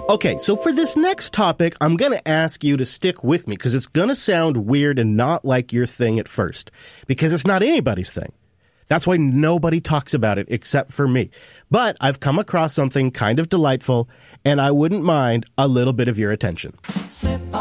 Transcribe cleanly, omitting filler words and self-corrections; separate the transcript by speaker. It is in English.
Speaker 1: Okay, so for this next topic, I'm going to ask you to stick with me because it's going to sound weird and not like your thing at first because it's not anybody's thing. That's why nobody talks about it except for me. But I've come across something kind of delightful, and I wouldn't mind a little bit of your attention.